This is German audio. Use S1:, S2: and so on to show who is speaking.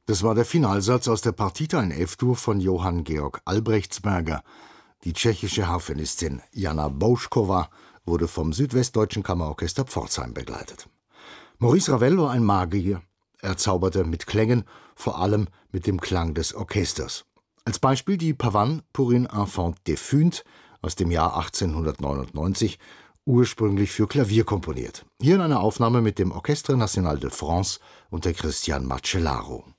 S1: Das war der Finalsatz aus der Partita in F-Dur von Johann Georg Albrechtsberger. Die tschechische Harfenistin Jana Boušková wurde vom Südwestdeutschen Kammerorchester Pforzheim begleitet. Maurice Ravel war ein Magier. Er zauberte mit Klängen, vor allem mit dem Klang des Orchesters. Als Beispiel die Pavane pour une enfant défunte aus dem Jahr 1899, ursprünglich für Klavier komponiert. Hier in einer Aufnahme mit dem Orchestre National de France unter Christian Macellaro.